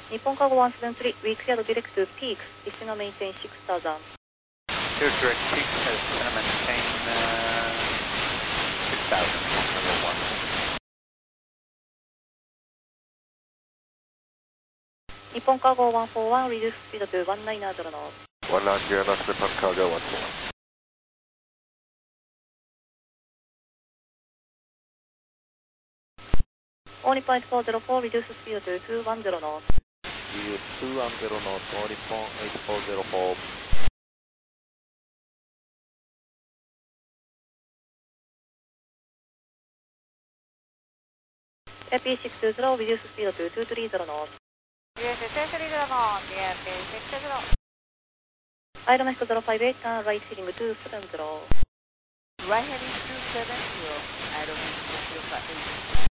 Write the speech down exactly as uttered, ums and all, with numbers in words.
日本カーゴワンセブンスリー、we cleared direct to peaks, descend and maintain six thousand. Clear direct peaks, descend and maintain uh, six thousand, level one. 日本カーゴワンフォーワン、reduce speed to one nine zero knots. one nine zero knots, Nippon Cargo one four one. All Nippon eight four zero four, reduce speed to two one zero knots. Reduce two one zero knots, all Nippon eight four zero four. A P six two zero, reduce speed to two three zero knots. Yes, two three zero knots, A P six two zero. Idle Mexico zero five eight, turn right heading two seven zero. Right heading two seven zero, idle Mexico zero five eight.